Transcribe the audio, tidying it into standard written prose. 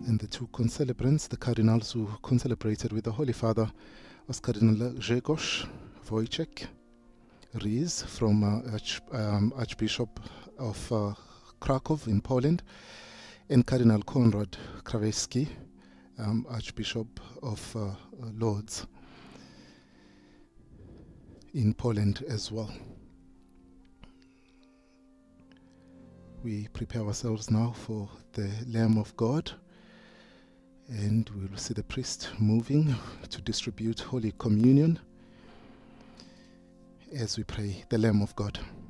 And the two concelebrants, the cardinals who concelebrated with the Holy Father, was Cardinal Grzegorz Wojciech Ries from Archbishop of Krakow in Poland, and Cardinal Konrad Krawecki, Archbishop of Lodz in Poland as well. We prepare ourselves now for the Lamb of God, and we will see the priest moving to distribute Holy Communion as we pray the Lamb of God.